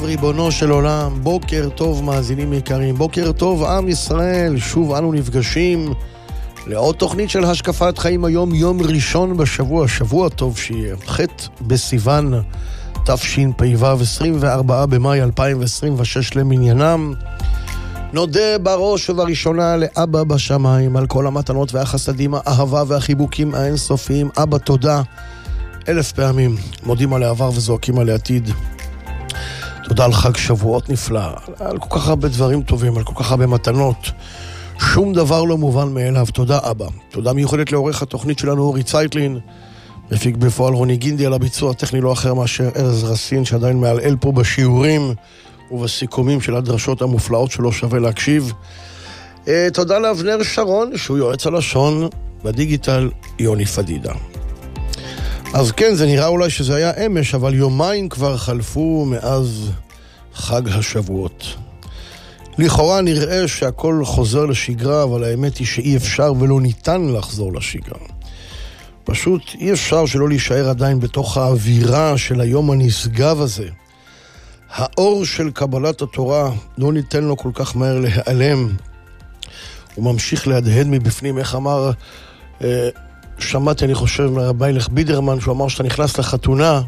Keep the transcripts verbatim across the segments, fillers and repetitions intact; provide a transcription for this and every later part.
ריבונו של עולם, בוקר טוב מאזינים יקרים, בוקר טוב עם ישראל, שוב אנו נפגשים לעוד תוכנית של השקפת חיים היום, יום ראשון בשבוע, שבוע טוב שיהיה, ח' בסיוון תשפ"ו, עשרים וארבעה במאי אלפיים עשרים ושש למניינם. נודה בראש ובראשונה לאבא בשמיים על כל המתנות והחסדים, האהבה והחיבוקים האינסופיים. אבא תודה אלף פעמים, מודים על העבר וזועקים על העתיד. תודה על חג שבועות נפלא, על כל כך הרבה דברים טובים, על כל כך הרבה מתנות. שום דבר לא מובן מאליו. תודה אבא. תודה מיוחדת לעורך התוכנית שלנו אורי צייטלין, מפיק בפועל רוני גינדי, על הביצוע הטכני לא אחר מאשר ארז רסין, שעדיין מעלעל פה בשיעורים ובסיכומים של הדרשות המופלאות שלו שווה להקשיב. תודה לאבנר שרון, שהוא יועץ הלשון, בדיגיטל יוני פדידה. אז כן, זה נראה אולי שזה היה אמש, אבל יומיים כבר חלפו מאז חג השבועות. לכאורה נראה שהכל חוזר לשגרה, אבל האמת היא שאי אפשר ולא ניתן לחזור לשגרה. פשוט אי אפשר שלא להישאר עדיין בתוך האווירה של היום הנשגב הזה. האור של קבלת התורה לא ניתן לו כל כך מהר להיעלם. הוא ממשיך להדהד מבפנים, איך אמר... אה, שמעתי, אני חושב, מרבי הילך בידרמן, שהוא אמר שאתה נכנס לחתונה,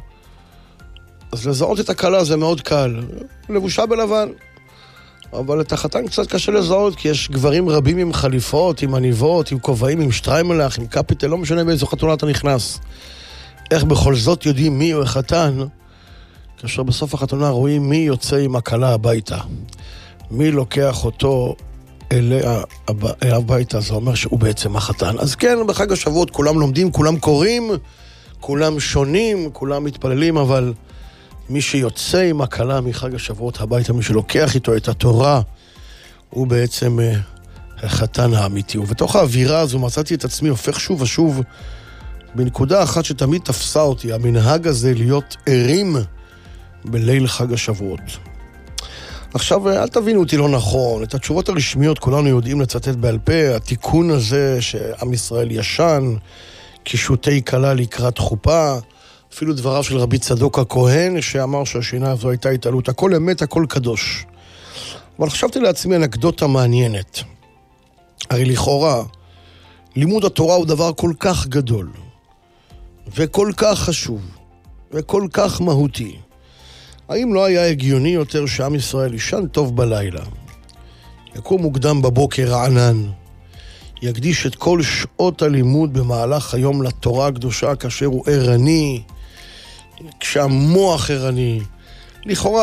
אז לזהות את הקלה זה מאוד קל. לבושה בלבן. אבל את החתן קצת קשה לזהות, כי יש גברים רבים עם חליפות, עם עניבות, עם כובעים, עם שטריימלח, עם קפיטל, לא משנה באיזו חתונה אתה נכנס. איך בכל זאת יודעים מי הוא החתן, כאשר בסוף החתונה רואים מי יוצא עם הקלה הביתה. מי לוקח אותו אליה הביתה, זה אומר שהוא בעצם החתן. אז כן, בחג השבועות כולם לומדים, כולם קוראים, כולם שונים, כולם מתפללים, אבל מי שיוצא עם הקלה מחג השבועות הביתה, מי שלוקח איתו את התורה, הוא בעצם החתן האמיתי. ובתוך האווירה הזו מצאתי את עצמי הופך שוב ושוב בנקודה אחת שתמיד תפסה אותי, המנהג הזה להיות ערים בליל חג השבועות. עכשיו, אל תבינו אותי לא נכון, את התשובות הרשמיות כולנו יודעים לצטט בעל פה, התיקון הזה שעם ישראל ישן, קישוטי קלה לקראת חופה, אפילו דבריו של רבי צדוק הכהן, שאמר שהשינה הזו הייתה התעלות, הכל אמת, הכל קדוש. אבל חשבתי לעצמי אנקדוטה מעניינת. הרי לכאורה, לימוד התורה הוא דבר כל כך גדול, וכל כך חשוב, וכל כך מהותי. האם לא היה הגיוני יותר שעם ישראל ישן טוב בלילה, יקום מוקדם בבוקר הענן, יקדיש את כל שעות הלימוד במהלך היום לתורה הקדושה כאשר הוא ערני, כשהמוח ערני, לכאורה